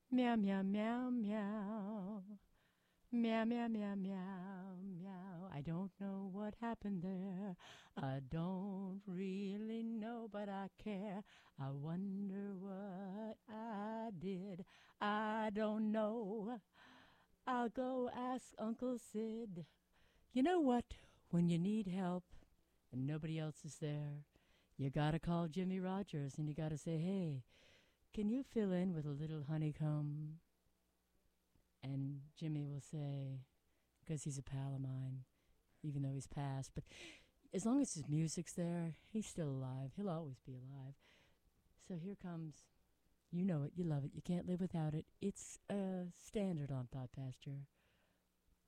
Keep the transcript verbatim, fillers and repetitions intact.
Meow, meow, meow, meow. Meow, meow, meow, meow, meow. I don't know what happened there. I don't really know, but I care. I wonder what I did. I don't know. I'll go ask Uncle Sid. You know what? When you need help and nobody else is there, you gotta call Jimmy Rogers and you gotta say, hey, can you fill in with a little honeycomb? And Jimmy will say, because he's a pal of mine, even though he's passed. But as long as his music's there, he's still alive. He'll always be alive. So here comes, you know it, you love it, you can't live without it. It's a standard on Thought Pasture.